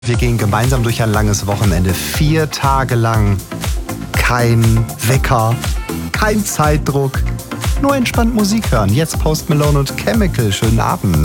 Wir gehen gemeinsam durch ein langes Wochenende. 4 Tage lang. Kein Wecker, kein Zeitdruck. Nur entspannt Musik hören. Jetzt Post Malone und Chemical. Schönen Abend.